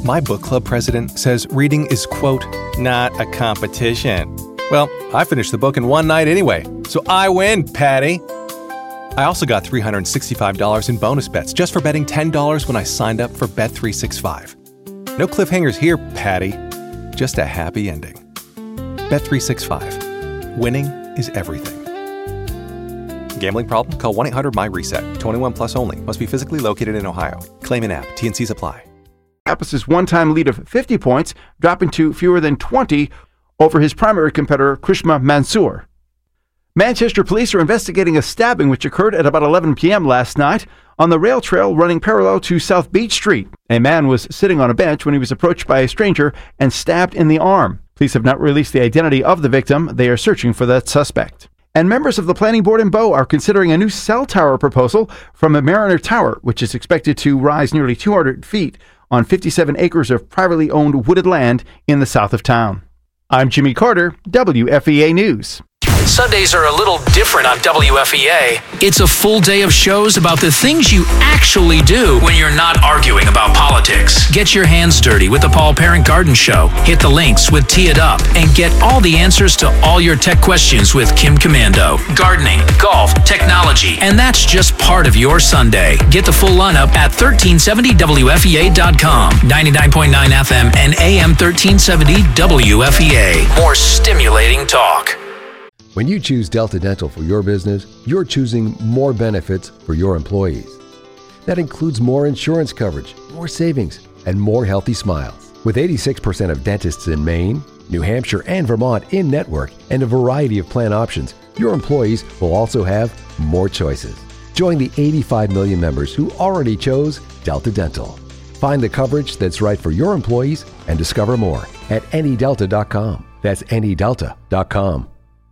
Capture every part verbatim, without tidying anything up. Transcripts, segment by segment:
My book club president says reading is, quote, not a competition. Well, I finished the book in one night anyway, so I win, Patty. I also got three hundred sixty-five dollars in bonus bets just for betting ten dollars when I signed up for Bet three sixty-five. No cliffhangers here, Patty. Just a happy ending. Bet three sixty-five. Winning is everything. Gambling problem? Call one eight hundred M Y reset. twenty-one plus only. Must be physically located in Ohio. Claim in app. T N Cs apply. Apis' one-time lead of fifty points, dropping to fewer than twenty over his primary competitor, Krishma Mansoor. Manchester police are investigating a stabbing which occurred at about eleven p.m. last night on the rail trail running parallel to South Beach Street. A man was sitting on a bench when he was approached by a stranger and stabbed in the arm. Police have not released the identity of the victim. They are searching for that suspect. And members of the planning board in Bow are considering a new cell tower proposal from a Mariner Tower, which is expected to rise nearly two hundred feet on fifty-seven acres of privately owned wooded land in the south of town. I'm Jimmy Carter, W F E A News. Sundays are a little different on W F E A. It's a full day of shows about the things you actually do when you're not arguing about politics. Get your hands dirty with the Paul Parent Garden Show. Hit the links with Tee It Up and get all the answers to all your tech questions with Kim Commando. Gardening, golf, technology, and that's just part of your Sunday. Get the full lineup at thirteen seventy W F E A dot com, ninety-nine point nine F M and A M thirteen seventy W F E A. More stimulating talk. When you choose Delta Dental for your business, you're choosing more benefits for your employees. That includes more insurance coverage, more savings, and more healthy smiles. With eighty-six percent of dentists in Maine, New Hampshire, and Vermont in-network, and a variety of plan options, your employees will also have more choices. Join the eighty-five million members who already chose Delta Dental. Find the coverage that's right for your employees and discover more at any delta dot com. That's any delta dot com.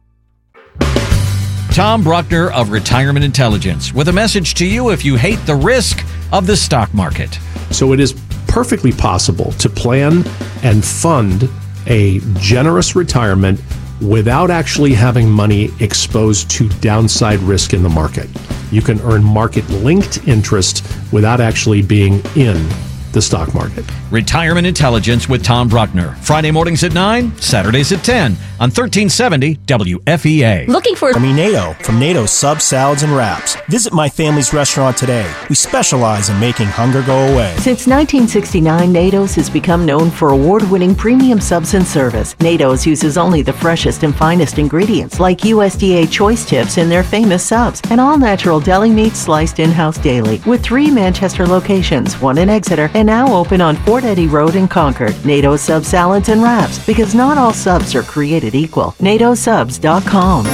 Tom Bruckner of Retirement Intelligence with a message to you if you hate the risk of the stock market. So it is perfectly possible to plan and fund a generous retirement without actually having money exposed to downside risk in the market. You can earn market-linked interest without actually being in the stock market. Retirement Intelligence with Tom Bruckner. Friday mornings at nine, Saturdays at ten on thirteen seventy W F E A. Looking for me NATO from NATO Sub Salads and Wraps. Visit my family's restaurant today. We specialize in making hunger go away. Since nineteen sixty-nine, NATO's has become known for award-winning premium subs and service. NATO's uses only the freshest and finest ingredients like U S D A choice tips in their famous subs and all-natural deli meat sliced in-house daily. With three Manchester locations, one in Exeter, and now open on Fort Eddy Road in Concord. NATO Sub Salads and Wraps, because not all subs are created equal. NATO Subs dot com.